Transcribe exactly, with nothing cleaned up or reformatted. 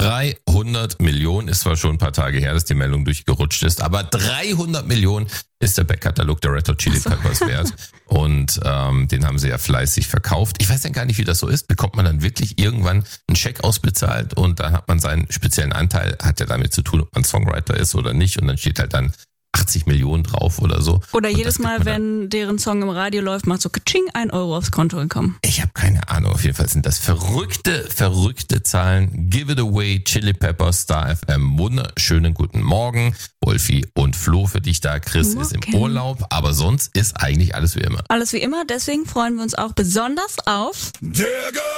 dreihundert Millionen ist zwar schon ein paar Tage her, dass die Meldung durchgerutscht ist, aber dreihundert Millionen ist der Backkatalog der Red Hot Chili Peppers wert. Und ähm, den haben sie ja fleißig verkauft. Ich weiß ja gar nicht, wie das so ist. Bekommt man dann wirklich irgendwann einen Scheck ausbezahlt und dann hat man seinen speziellen Anteil, hat ja damit zu tun, ob man Songwriter ist oder nicht. Und dann steht halt dann achtzig Millionen drauf oder so. Oder und jedes Mal, wenn deren Song im Radio läuft, macht so Katsching, ein Euro aufs Konto gekommen. Ich habe keine Ahnung. Auf jeden Fall sind das verrückte, verrückte Zahlen. Give it away, Chili Peppers, Star F M. Wunderschönen guten Morgen. Wolfi und Flo für dich da. Chris Morgen. ist im Urlaub, aber sonst ist eigentlich alles wie immer. Alles wie immer, deswegen freuen wir uns auch besonders auf Der